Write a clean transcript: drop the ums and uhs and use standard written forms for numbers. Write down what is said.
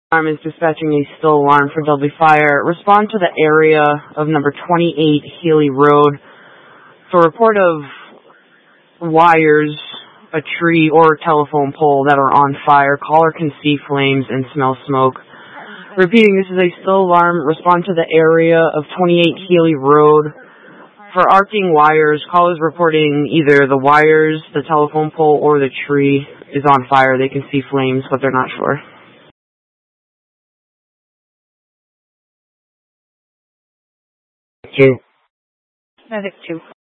Alarm is dispatching a still alarm for Dudley Fire. Respond to the area of number 28 Healy Road for a report of wires, a tree, or a telephone pole that are on fire. Caller can see flames and smell smoke. Repeating, this is a still alarm. Respond to the area of 28 Healy Road for arcing wires. Callers reporting either the wires, the telephone pole, or the tree is on fire. They can see flames, but they're not sure. Two. Medic 2.